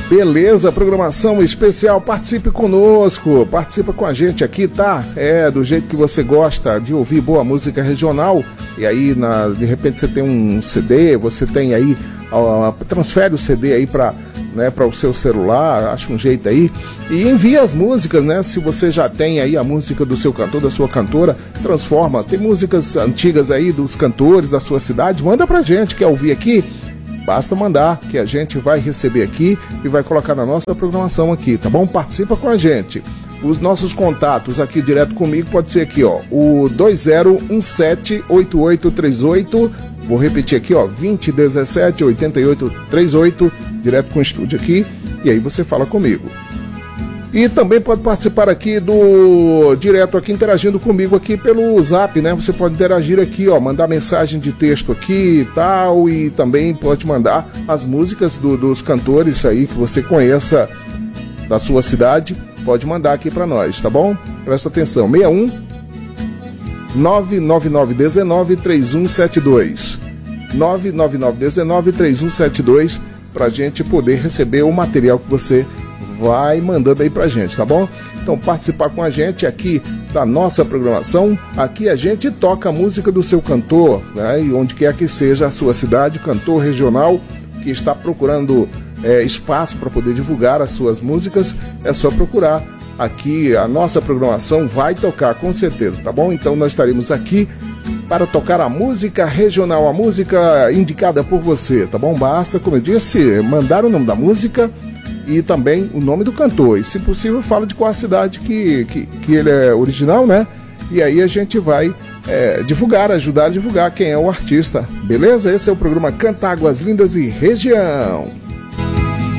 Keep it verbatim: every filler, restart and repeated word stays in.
Beleza, programação especial, participe conosco, participa com a gente aqui, tá? É, do jeito que você gosta de ouvir boa música regional, e aí, na, de repente você tem um C D, você tem aí, ó, transfere o C D aí para, né, para o seu celular, acha um jeito aí, e envia as músicas, né? Se você já tem aí a música do seu cantor, da sua cantora, transforma, tem músicas antigas aí dos cantores da sua cidade, manda pra gente, quer ouvir aqui? Basta mandar, que a gente vai receber aqui e vai colocar na nossa programação aqui, tá bom? Participa com a gente. Os nossos contatos aqui direto comigo pode ser aqui, ó, o dois zero um sete, oito oito três oito, vou repetir aqui, ó, vinte e dezessete, oitenta e oito trinta e oito, direto com o estúdio aqui, e aí você fala comigo. E também pode participar aqui do direto aqui, interagindo comigo aqui pelo Zap, né? Você pode interagir aqui, ó, mandar mensagem de texto aqui e tal, e também pode mandar as músicas do, dos cantores aí que você conheça da sua cidade, pode mandar aqui para nós, tá bom? Presta atenção, seis um nove nove nove um nove três um sete dois, nove nove nove um nove três um sete dois, pra gente poder receber o material que você vai mandando aí pra gente, tá bom? Então participar com a gente aqui da nossa programação, aqui a gente toca a música do seu cantor, né? E onde quer que seja a sua cidade, cantor regional que está procurando é, espaço para poder divulgar as suas músicas, é só procurar. Aqui a nossa programação vai tocar com certeza, tá bom? Então nós estaremos aqui para tocar a música regional, a música indicada por você, tá bom? Basta, como eu disse, mandar o nome da música e também o nome do cantor, e se possível fala de qual cidade que, que, que ele é original, né? E aí a gente vai é, divulgar, ajudar a divulgar quem é o artista, beleza? Esse é o programa Canta Águas Lindas e Região.